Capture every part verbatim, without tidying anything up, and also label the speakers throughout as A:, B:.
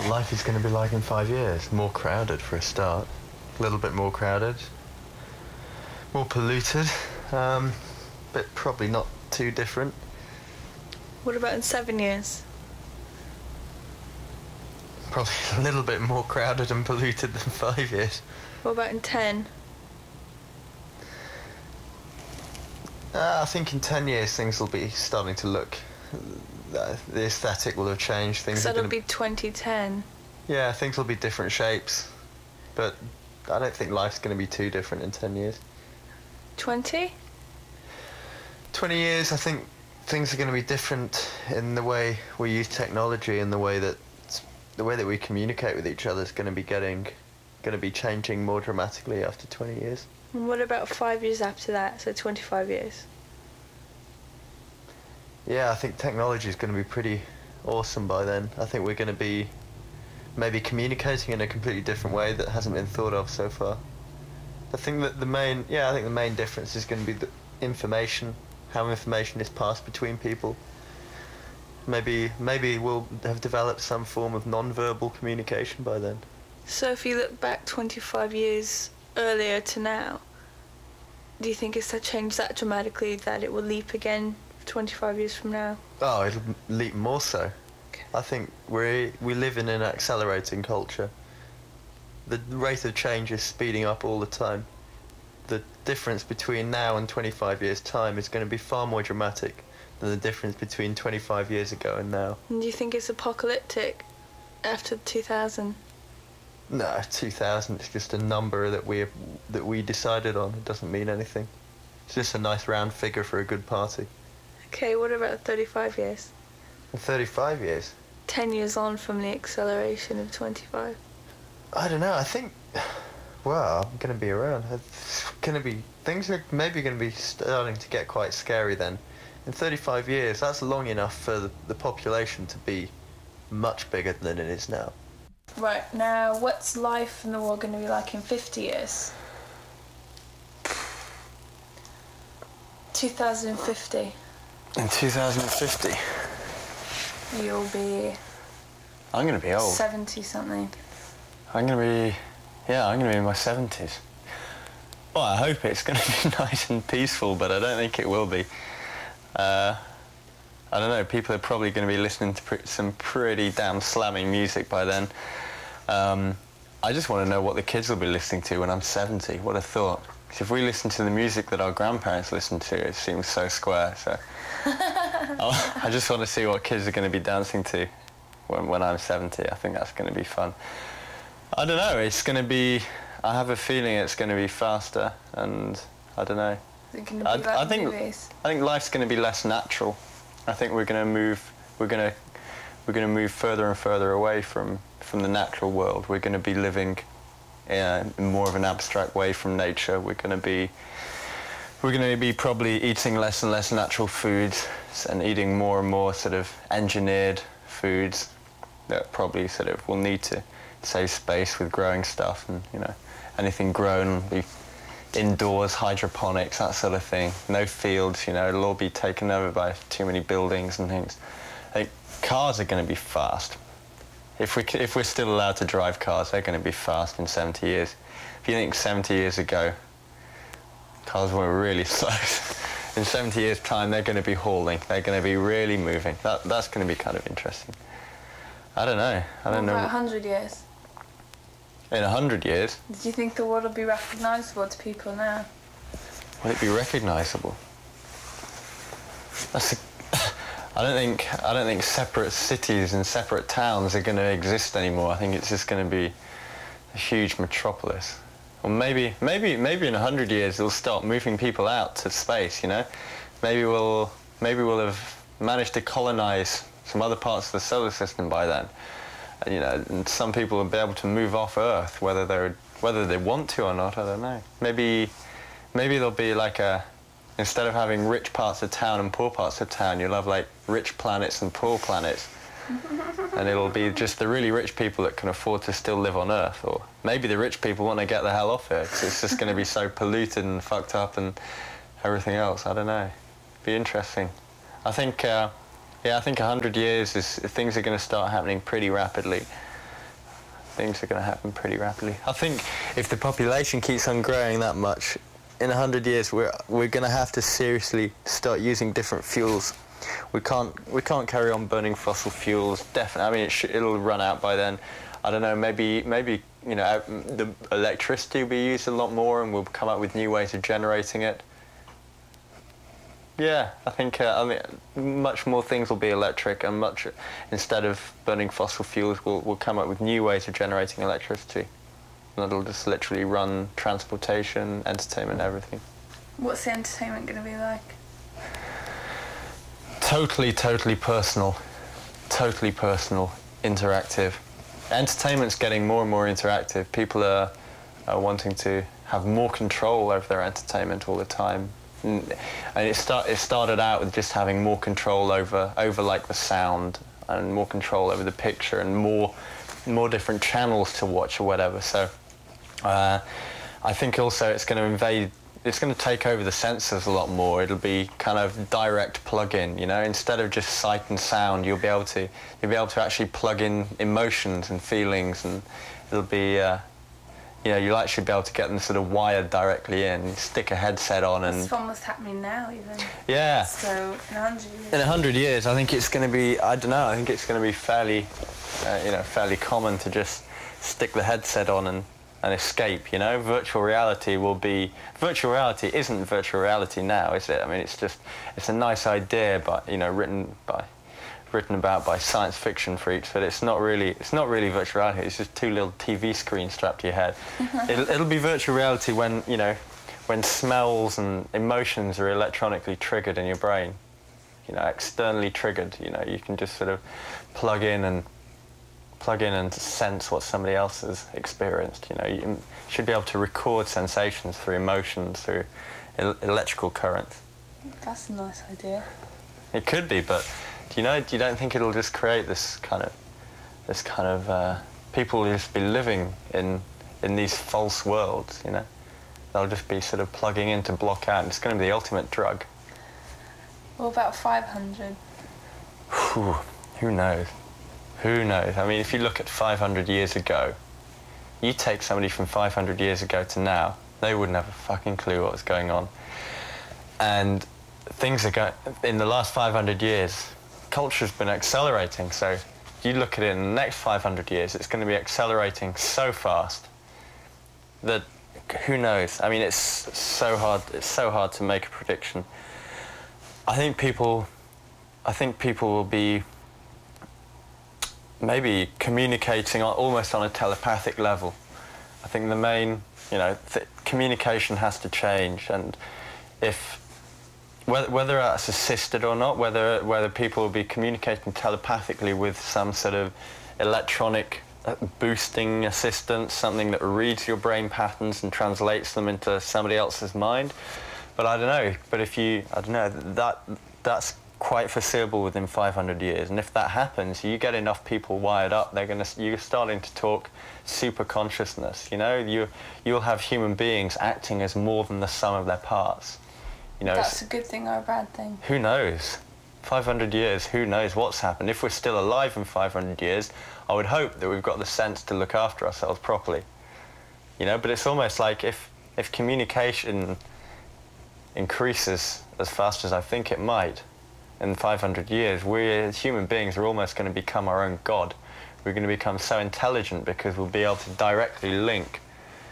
A: life is going to be like in five years. More crowded for a start. A little bit more crowded. More polluted. Um, but probably not too different.
B: What about in seven years?
A: Probably a little bit more crowded and polluted than five years.
B: What about in ten?
A: Uh, I think in ten years things will be starting to look... Uh, the aesthetic will have changed. Things
B: So
A: are
B: it'll
A: gonna...
B: be twenty ten.
A: Yeah, things will be different shapes. But I don't think life's going to be too different in ten years.
B: twenty?
A: twenty years, I think things are going to be different in the way we use technology and the way that the way that we communicate with each other is going to be getting, going to be changing more dramatically after twenty years.
B: And what about five years after that, so twenty-five years?
A: Yeah, I think technology is going to be pretty awesome by then. I think we're going to be maybe communicating in a completely different way that hasn't been thought of so far. I think that the main, yeah, I think the main difference is going to be the information, how information is passed between people. Maybe, maybe we'll have developed some form of non-verbal communication by then.
B: So if you look back twenty-five years earlier to now, do you think it's changed that dramatically that it will leap again twenty-five years from now?
A: Oh, it'll leap more so.
B: Okay.
A: I think we we live in an accelerating culture. The rate of change is speeding up all the time. The difference between now and twenty-five years' time is going to be far more dramatic than the difference between twenty-five years ago and now.
B: And do you think it's apocalyptic after two thousand?
A: No, two thousand is just a number that we have, that we decided on. It doesn't mean anything. It's just a nice round figure for a good party.
B: Okay, what about thirty-five years?
A: In thirty-five years?
B: ten years on from the acceleration of twenty-five.
A: I don't know, I think... Well, I'm going to be around. It's going to be... Things are maybe going to be starting to get quite scary then. In thirty-five years, that's long enough for the, the population to be much bigger than it is now.
B: Right, now what's life in the world going to be like in fifty years? two thousand fifty.
A: In two thousand fifty?
B: You'll be...
A: I'm going to be old.
B: seventy something.
A: I'm going to be... Yeah, I'm going to be in my seventies. Well, I hope it's going to be nice and peaceful, but I don't think it will be. Uh, I don't know, people are probably going to be listening to pr some pretty damn slamming music by then. Um, I just want to know what the kids will be listening to when I'm seventy. What a thought. Because if we listen to the music that our grandparents listened to, it seems so square, so... I just want to see what kids are going to be dancing to when, when I'm seventy. I think that's going to be fun. I don't know, it's going to be... I have a feeling it's going to be faster, and I don't know.
B: Is it going to be
A: I,
B: like
A: I think
B: movies?
A: I think life's going to be less natural. I think we're going to move. We're going to we're going to move further and further away from from the natural world. We're going to be living uh, in more of an abstract way from nature. We're going to be we're going to be probably eating less and less natural foods and eating more and more sort of engineered foods that probably sort of will need to save space with growing stuff, and you know, anything grown will be indoors, hydroponics, that sort of thing. No fields, you know, it'll all be taken over by too many buildings and things. I think cars are going to be fast. If, we, if we're still allowed to drive cars, they're going to be fast in seventy years. If you think seventy years ago, cars were really slow. In seventy years' time, they're going to be hauling. They're going to be really moving. That, that's going to be kind of interesting. I don't know. I don't
B: What
A: know.
B: about one hundred years?
A: In a hundred years,
B: Do you think the world will be recognisable to people now?
A: will it be recognisable? That's a, I don't think I don't think separate cities and separate towns are going to exist anymore. I think it's just going to be a huge metropolis. Or maybe maybe maybe in a hundred years it'll start moving people out to space. You know, maybe we'll maybe we'll have managed to colonise some other parts of the solar system by then. And, you know, and some people will be able to move off Earth, whether they're whether they want to or not. I don't know. Maybe maybe there'll be like a, instead of having rich parts of town and poor parts of town, you'll have like rich planets and poor planets. And it'll be just the really rich people that can afford to still live on Earth, or maybe the rich people want to get the hell off here because it's just going to be so polluted and fucked up and everything else. I don't know. Be interesting. I think, uh, yeah, I think a hundred years is things are going to start happening pretty rapidly. things are going to happen pretty rapidly. I think if the population keeps on growing that much, in a hundred years we're we're going to have to seriously start using different fuels. We can't we can't carry on burning fossil fuels. Definitely. I mean, it sh it'll run out by then. I don't know. Maybe maybe you know the electricity will be used a lot more, and we'll come up with new ways of generating it. Yeah, I think uh, I mean much more things will be electric, and much instead of burning fossil fuels, we'll we'll come up with new ways of generating electricity. And it'll just literally run transportation, entertainment, everything.
B: What's the entertainment going to be like?
A: Totally, totally personal. Totally personal, interactive. Entertainment's getting more and more interactive. People are, are wanting to have more control over their entertainment all the time. And it start it started out with just having more control over over like the sound, and more control over the picture, and more more different channels to watch or whatever. So uh, I think also it's going to invade. It's going to take over the senses a lot more. It'll be kind of direct plug-in, you know. Instead of just sight and sound, you'll be able to you'll be able to actually plug in emotions and feelings, and it'll be. Uh, You know, you'll actually be able to get them sort of wired directly in. You stick a headset on, and
B: it's almost happening now, even.
A: Yeah.
B: So in a hundred years.
A: In a hundred years, I think it's going to be. I don't know. I think it's going to be fairly, uh, you know, fairly common to just stick the headset on and and escape. You know, virtual reality will be. Virtual reality isn't virtual reality now, is it? I mean, it's just. It's a nice idea, but you know, written by. written about by science fiction freaks, but it's not really it's not really virtual reality. It's just two little T V screens strapped to your head. it'll, it'll be virtual reality when you know when smells and emotions are electronically triggered in your brain, you know, externally triggered. You know, you can just sort of plug in and plug in and sense what somebody else has experienced. You know, you should be able to record sensations through emotions, through el electrical currents.
B: That's a nice idea.
A: It could be, but. Do you know? Do you don't think it'll just create this kind of, this kind of uh, people will just be living in in these false worlds? You know, they'll just be sort of plugging in to block out. And it's going to be the ultimate drug.
B: What about five hundred?
A: Whew, who knows? Who knows? I mean, if you look at five hundred years ago, you take somebody from five hundred years ago to now, they wouldn't have a fucking clue what was going on. And things are going in the last five hundred years. Culture's been accelerating, so you look at it in the next five hundred years, it's going to be accelerating so fast that who knows? I mean, it's so hard. It's so hard to make a prediction. I think people, I think people will be maybe communicating on, almost on a telepathic level. I think the main, you know, th communication has to change, and if. Whether, whether that's assisted or not, whether whether people will be communicating telepathically with some sort of electronic boosting assistance, something that reads your brain patterns and translates them into somebody else's mind. But I don't know. But if you, I don't know, that that's quite foreseeable within five hundred years. And if that happens, you get enough people wired up, they're gonna, you're starting to talk super consciousness. You know, you you'll have human beings acting as more than the sum of their parts. You know,
B: that's a good thing or a bad thing?
A: Who knows? five hundred years, who knows what's happened? If we're still alive in five hundred years, I would hope that we've got the sense to look after ourselves properly. You know, but it's almost like if, if communication increases as fast as I think it might in five hundred years, we as human beings are almost going to become our own god. We're going to become so intelligent because we'll be able to directly link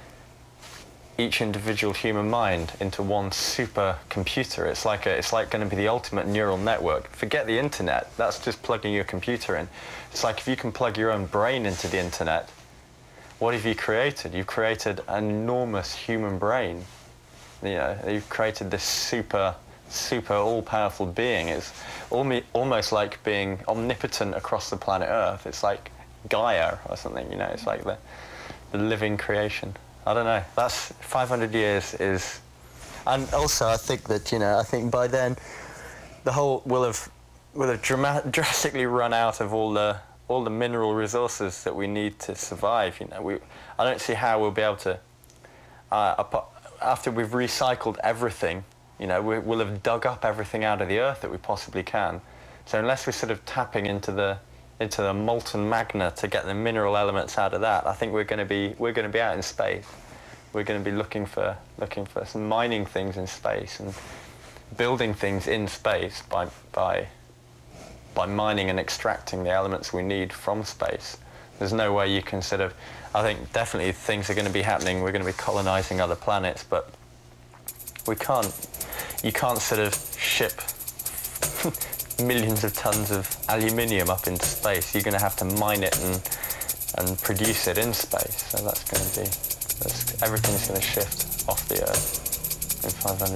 A: each individual human mind into one supercomputer. It's like a, it's like going to be the ultimate neural network. Forget the internet. That's just plugging your computer in. It's like if you can plug your own brain into the internet, what have you created? You've created an enormous human brain. You know, you've created this super, super all-powerful being. It's almost like being omnipotent across the planet Earth. It's like Gaia or something. You know, it's like the, the living creation. I don't know. That's five hundred years is, and also I think that you know I think by then, the whole will have will have dramatic, drastically run out of all the all the mineral resources that we need to survive. You know, we I don't see how we'll be able to. Uh, after we've recycled everything, you know, we, we'll have dug up everything out of the earth that we possibly can. So unless we're sort of tapping into the into the molten magma to get the mineral elements out of that, I think we're going to be we're going to be out in space. We're going to be looking for looking for some mining things in space and building things in space by by by mining and extracting the elements we need from space. There's no way you can sort of, I think definitely things are going to be happening. We're going to be colonizing other planets, but we can't, you can't sort of ship millions of tons of aluminium up into space. You're going to have to mine it and and produce it in space. So that's going to be, that's, everything's going to shift off the Earth in five hundred